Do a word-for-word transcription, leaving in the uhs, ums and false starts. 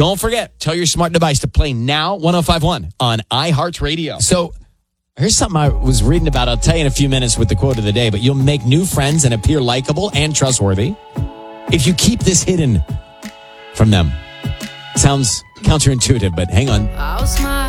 Don't forget, tell your smart device to play Now one oh five point one on iHeartRadio. So here's something I was reading about. I'll tell you in a few minutes with the quote of the day, but you'll make new friends and appear likable and trustworthy if you keep this hidden from them. Sounds counterintuitive, but hang on. I'll smile.